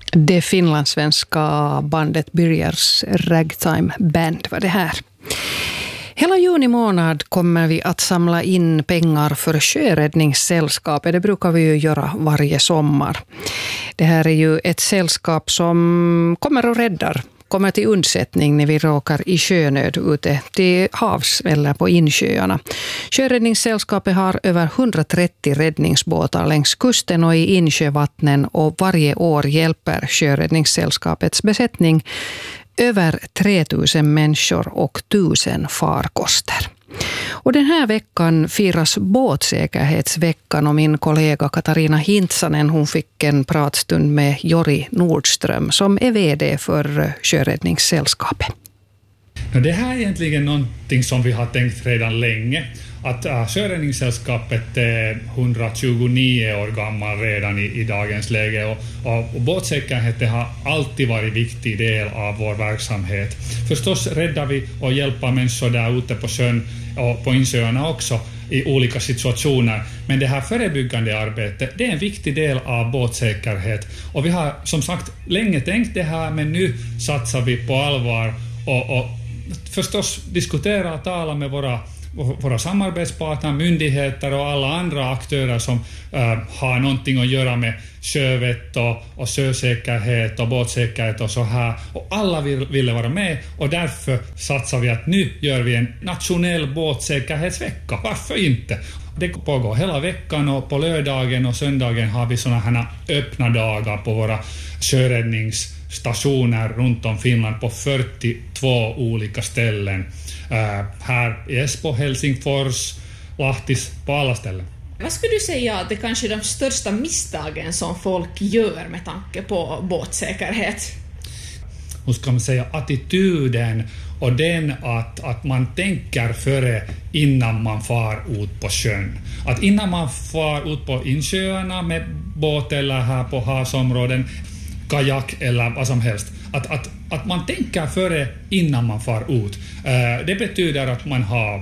Det finlandssvenska bandet Birgers Ragtime Band var det här. Hela juni månad kommer vi att samla in pengar för Sjöräddningssällskapet. Det brukar vi ju göra varje sommar. Det här är ju ett sällskap som kommer och kommer till undsättning när vi råkar i sjönöd ute till havs eller på insjöarna. Sjöräddningssällskapet har över 130 räddningsbåtar längs kusten och i insjövattnen, och varje år hjälper Sjöräddningssällskapets besättning över 3000 människor och 1000 farkoster. Och den här veckan firas båtsäkerhetsveckan, och min kollega Katarina Hintsanen, hon fick en pratstund med Jori Nordström som är vd för Sjöräddningssällskapet. Det här är egentligen någonting som vi har tänkt redan länge. Att Sjöräddningssällskapet är 129 år gammal redan i dagens läge, och båtsäkerheten har alltid varit en viktig del av vår verksamhet. Förstås räddar vi och hjälper människor där ute på sjön och på insjöarna också i olika situationer. Men det här förebyggande arbetet, det är en viktig del av båtsäkerhet. Och vi har som sagt länge tänkt det här, men nu satsar vi på allvar och förstås diskutera och tala med våra samarbetspartner, myndigheter och alla andra aktörer som har någonting att göra med sjövett och sjösäkerhet och båtsäkerhet och så här. Och alla ville vara med, och därför satsar vi att nu gör vi en nationell båtsäkerhetsvecka. Varför inte? Det pågår hela veckan, och på lördagen och söndagen har vi såna här öppna dagar på våra sjöräddningsstationer runt om Finland på 42 olika ställen. Här i Espoo, Helsingfors, Lahtis, på alla ställen. Vad skulle du säga att det kanske är de största misstagen som folk gör med tanke på båtsäkerhet? Hur ska man säga, attityden och den att man tänker före innan man far ut på sjön. Att innan man far ut på insjöarna med båt eller här på havsområden, kajak eller vad som helst. Att man tänker före innan man far ut. Det betyder att man har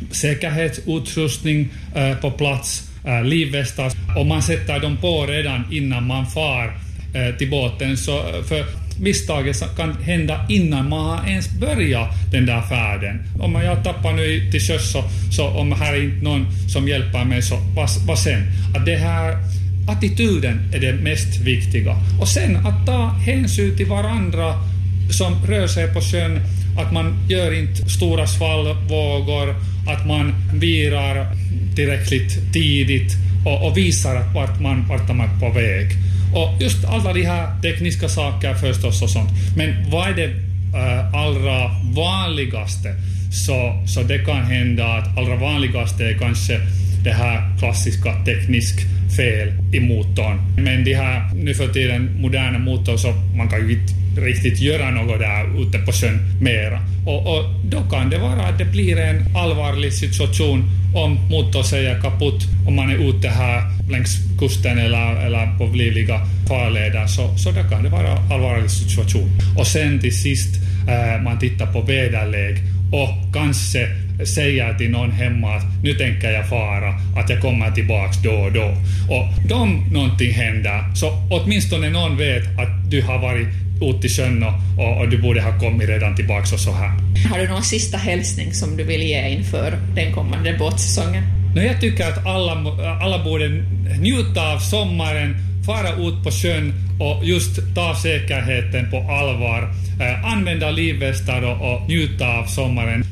säkerhetsutrustning på plats, livvästar, och man sätter dem på redan innan man far till båten. Så för misstaget kan hända innan man har ens börjat den där färden. Om jag tappar nu till sjöss så om här är inte någon som hjälper mig, så vad sen? Att det här attityden är det mest viktiga. Och sen att ta hänsyn till varandra som rör sig på sjön, att man gör inte stora svallvågor, att man virar tillräckligt tidigt och visar vart man är på väg. Och just alla de här tekniska saker förstås och sånt. Men vad är det allra vanligaste? Så det kan hända att allra vanligaste är kanske det här klassiska teknisk fel i motorn. Men det här nu för tiden moderna motor, så man kan ju inte riktigt göra något där ute på sjön mera. Och då kan det vara att det blir en allvarlig situation om motorn säger kaputt, om man är ute här längs kusten eller på livliga farleder, så då kan det vara en allvarlig situation. Och sen till sist man tittar på väderläge och kanske säger till någon hemma att nu tänker jag fara, att jag kommer tillbaks då och då. Och om någonting händer, så åtminstone någon vet att du har varit ute i sjön och du borde ha kommit redan tillbaks och så här. Har du någon sista hälsning som du vill ge inför den kommande båtsäsongen? Jag tycker att alla borde njuta av sommaren, fara ut på sjön och just ta säkerheten på allvar. Använda livvästar och njuta av sommaren.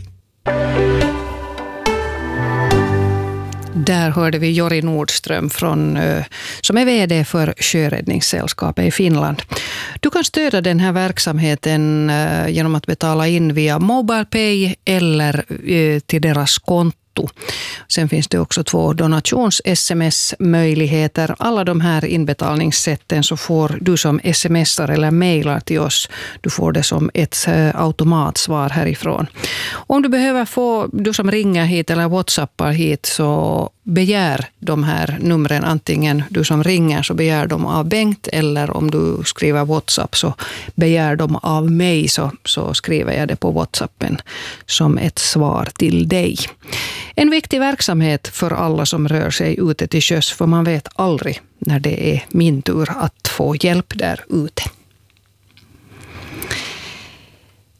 Där hörde vi Jori Nordström som är vd för Sjöräddningssällskapet i Finland. Du kan stödja den här verksamheten genom att betala in via MobilePay eller till deras konto. Sen finns det också 2 donations-sms-möjligheter. Alla de här inbetalningssätten så får du som smsar eller mejlar till oss. Du får det som ett automatsvar härifrån. Om du behöver du som ringer hit eller whatsappar hit, så begär de här numren, antingen du som ringer så begär de av Bengt, eller om du skriver WhatsApp så begär de av mig, så skriver jag det på WhatsAppen som ett svar till dig. En viktig verksamhet för alla som rör sig ute till sjöss, för man vet aldrig när det är min tur att få hjälp där ute.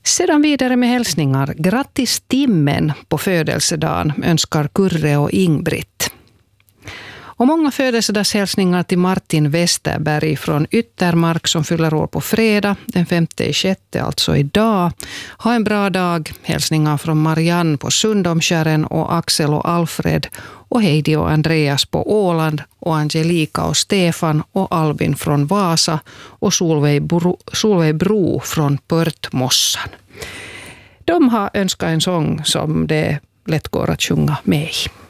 Sedan vidare med hälsningar. Grattis Timmen på födelsedagen önskar Kurre och Ingbritt. Och många födelsedagshälsningar till Martin Westerberg från Yttermark som fyller år på fredag, den 5/6, alltså idag. Ha en bra dag. Hälsningar från Marianne på Sundomskären och Axel och Alfred och Heidi och Andreas på Åland och Angelika och Stefan och Albin från Vasa och Solveig Bro från Pörtmossan. De har önskat en sång som det lätt går att sjunga med i.